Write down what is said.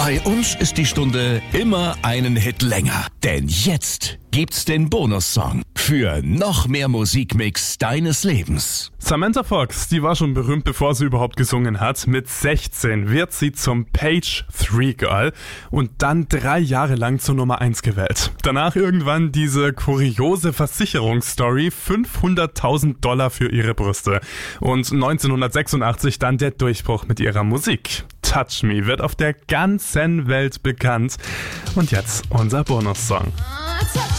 Bei uns ist die Stunde immer einen Hit länger. Denn jetzt gibt's den Bonussong für noch mehr Musikmix deines Lebens. Samantha Fox, die war schon berühmt, bevor sie überhaupt gesungen hat. Mit 16 wird sie zum Page 3 Girl und dann 3 Jahre lang zur Nummer 1 gewählt. Danach irgendwann diese kuriose Versicherungsstory, $500.000 für ihre Brüste. Und 1986 dann der Durchbruch mit ihrer Musik. Touch Me wird auf der ganzen Welt bekannt. Und jetzt unser Bonussong.